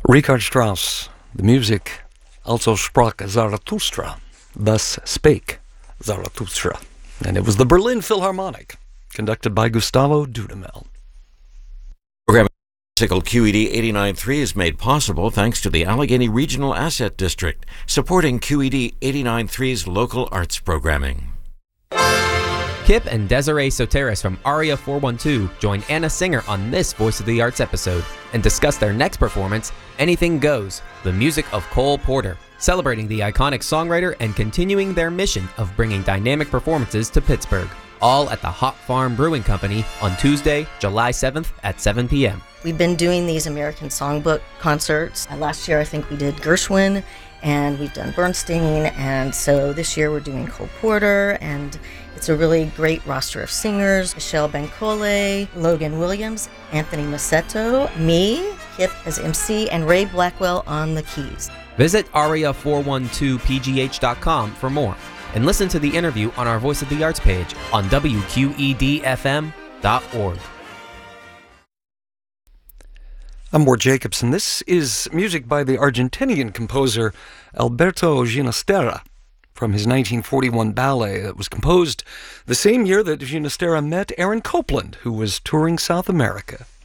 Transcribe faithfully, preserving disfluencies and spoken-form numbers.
Richard Strauss, the music, also sprach Zarathustra, thus spake Zarathustra. And it was the Berlin Philharmonic, conducted by Gustavo Dudamel. Program Q E D eighty-nine point three is made possible thanks to the Allegheny Regional Asset District, supporting Q E D eighty-nine point three's local arts programming. Kip and Desiree Soteris from Aria four one two join Anna Singer on this Voice of the Arts episode and discuss their next performance, Anything Goes, the music of Cole Porter, celebrating the iconic songwriter and continuing their mission of bringing dynamic performances to Pittsburgh, all at the Hop Farm Brewing Company on Tuesday, July seventh at seven p.m. We've been doing these American Songbook concerts. Uh, last year I think we did Gershwin, and we've done Bernstein, and so this year we're doing Cole Porter, and it's a really great roster of singers: Michelle Bancole, Logan Williams, Anthony Massetto, me, Kip as M C, and Ray Blackwell on the keys. Visit aria four one two p g h dot com for more, and listen to the interview on our Voice of the Arts page on w q e d f m dot org. I'm Ward Jacobson. This is music by the Argentinian composer Alberto Ginastera from his nineteen forty-one ballet that was composed the same year that Ginastera met Aaron Copland, who was touring South America.